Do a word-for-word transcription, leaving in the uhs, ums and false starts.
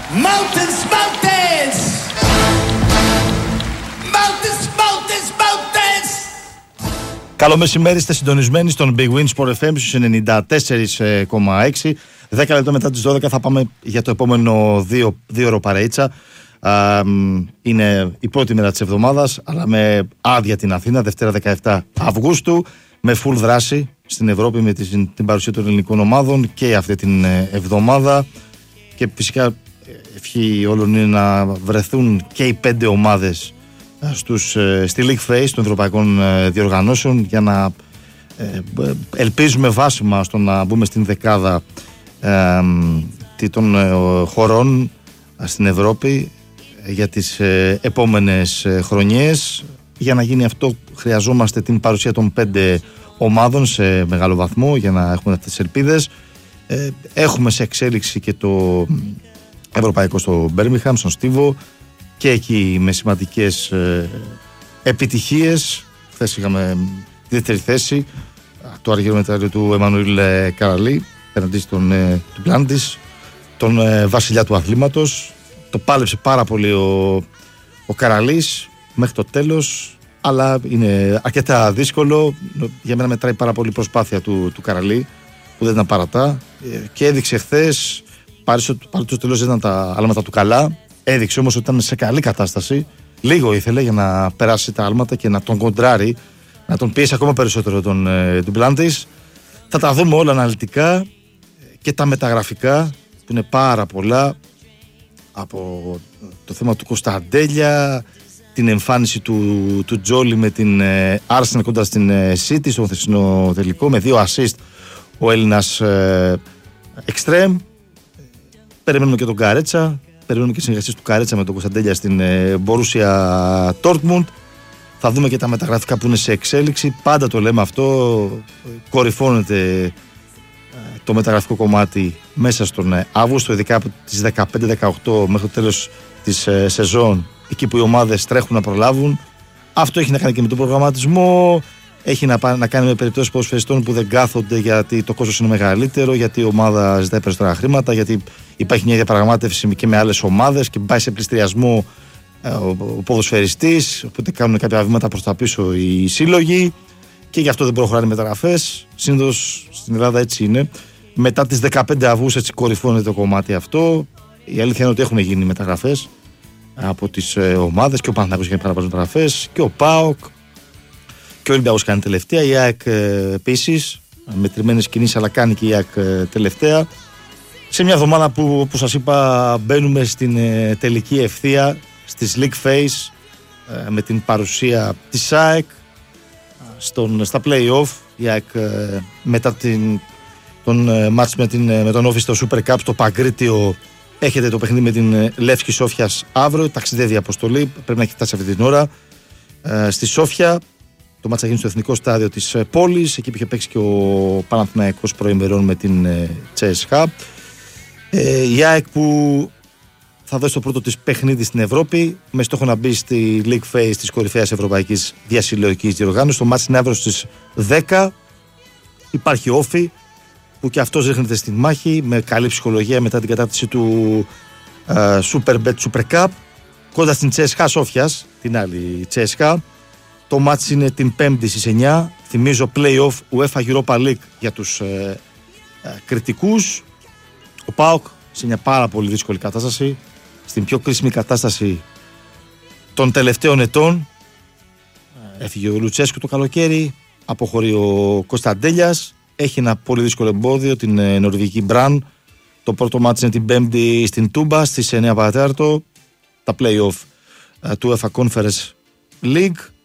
Mountains, mountains! Mountains, mountains, mountains! Καλό μεσημέρι, είστε συντονισμένοι στον Big Win Sport εφ εμ στους ενενήντα τέσσερα κόμμα έξι. δέκα λεπτά μετά τις δώδεκα θα πάμε για το επόμενο δύο, δύο ώρο παρεΐτσα. Α, είναι η πρώτη μέρα της εβδομάδας, αλλά με άδεια την Αθήνα, Δευτέρα δεκαεπτά Αυγούστου, με full δράση στην Ευρώπη με την, την παρουσία των ελληνικών ομάδων και αυτή την εβδομάδα. Και φυσικά ευχή όλων είναι να βρεθούν και οι πέντε ομάδες στους, στη League Phase των ευρωπαϊκών διοργανώσεων για να ε, ελπίζουμε βάσιμα στο να μπούμε στην δεκάδα ε, των ε, χωρών στην Ευρώπη για τις ε, επόμενες ε, χρονιές. Για να γίνει αυτό χρειαζόμαστε την παρουσία των πέντε ομάδων σε μεγάλο βαθμό για να έχουμε αυτές τις ελπίδες. Ε, έχουμε σε εξέλιξη και το ευρωπαϊκό στο Μπέρμιγχαμ, στον Στίβο, και εκεί με σημαντικές ε, επιτυχίες. Χθες είχαμε τη δεύτερη θέση, το αργύρο μετάλλιο του Εμμανουήλ Καραλή πέραντι στον ε, του Πλάντης, τον ε, βασιλιά του αθλήματος. Το πάλεψε πάρα πολύ ο, ο Καραλής μέχρι το τέλος, αλλά είναι αρκετά δύσκολο. Για μένα μετράει πάρα πολύ η προσπάθεια του, του Καραλή, που δεν ήταν παρατά, ε, και έδειξε χθες, πάλι το τέλος δεν ήταν τα άλματα του καλά. Έδειξε όμως ότι ήταν σε καλή κατάσταση. Λίγο ήθελε για να περάσει τα άλματα και να τον κοντράρει, να τον πιέσει ακόμα περισσότερο τον ε, Ντουμπλάντης. Θα τα δούμε όλα αναλυτικά και τα μεταγραφικά που είναι πάρα πολλά, από το θέμα του Κωνσταντέλια, την εμφάνιση του, του Τζόλι με την ε, Arsenal κοντά στην ε, City στο θεσινό τελικό με δύο assist ο Έλληνας ε, Extreme. Περιμένουμε και τον Καρέτσα. Περιμένουμε και συνεργασίες του Καρέτσα με τον Κωνσταντέλια στην Μπορούσια Dortmund. Θα δούμε και τα μεταγραφικά που είναι σε εξέλιξη. Πάντα το λέμε αυτό. Κορυφώνεται το μεταγραφικό κομμάτι μέσα στον Αύγουστο, ειδικά από τις δεκαπέντε δεκαοκτώ μέχρι το τέλος της σεζόν, εκεί που οι ομάδες τρέχουν να προλάβουν. Αυτό έχει να κάνει και με τον προγραμματισμό. Έχει να, να κάνει με περιπτώσεις ποδοσφαιριστών που δεν κάθονται γιατί το κόστος είναι μεγαλύτερο, γιατί η ομάδα ζητάει περισσότερα χρήματα, γιατί υπάρχει μια διαπραγμάτευση και με άλλες ομάδες και πάει σε πληστηριασμό ε, ο, ο ποδοσφαιριστής. Οπότε κάνουν κάποια βήματα προς τα πίσω οι σύλλογοι και γι' αυτό δεν προχωράνε οι μεταγραφές. Συνήθως στην Ελλάδα έτσι είναι. Μετά τις δεκαπέντε Αυγούστου έτσι κορυφώνεται το κομμάτι αυτό. Η αλήθεια είναι ότι έχουν γίνει μεταγραφές από τις ε, ομάδες, και ο Παναθηναϊκός έχει πάρα πολλές μεταγραφές και ο ΠΑΟΚ. Και ο Ολυμπιακός κάνει τελευταία, η ΑΕΚ ε, επίσης, με τριμμένες κινήσεις, αλλά κάνει και η ΑΕΚ ε, τελευταία. Σε μια εβδομάδα που, που σας είπα, μπαίνουμε στην ε, τελική ευθεία, στις League Phase, ε, με την παρουσία της ΑΕΚ στον, στα play-off. Η ΑΕΚ ε, μετά την, τον ε, μάτς με, την, ε, με τον Όφη στο Super Cup, στο Παγκρίτιο, έχετε το παιχνίδι με την ε, Λεύσκη Σόφιας αύριο. Ταξιδεύει η αποστολή, πρέπει να έχει φτάσει αυτή την ώρα ε, στη Σόφια. Το μάτσα γίνει στο Εθνικό Στάδιο της πόλης, εκεί που είχε παίξει και ο Παναθηναϊκός προημερών με την Τσέσχα. Ε, η ΑΕΚ που θα δώσει το πρώτο της παιχνίδι στην Ευρώπη, με στόχο να μπει στη League Phase της κορυφαίας ευρωπαϊκής διασυλλογικής διοργάνωσης. Το μάτς είναι αύριο στις δέκα. Υπάρχει Όφη, που και αυτός ρίχνεται στη μάχη με καλή ψυχολογία μετά την κατάκτηση του uh, Superbet Super Cup κοντά στην Τσέσχα Σόφιας, την άλλη Τσέσχα. Το μάτς είναι την Πέμπτη στις εννιά. Θυμίζω play-off UEFA Europa League για τους ε, ε, κριτικούς. Ο ΠΑΟΚ σε μια πάρα πολύ δύσκολη κατάσταση, στην πιο κρίσιμη κατάσταση των τελευταίων ετών. Ε, έφυγε ο Λουτσέσκου το καλοκαίρι, αποχωρεί ο Κωνσταντέλιας, έχει ένα πολύ δύσκολο εμπόδιο, την ε, νορβηγική Μπραν. Το πρώτο μάτς είναι την Πέμπτη στην Τούμπα στις εννιά παρατέταρτο. Τα play-off ε, του UEFA Conference League.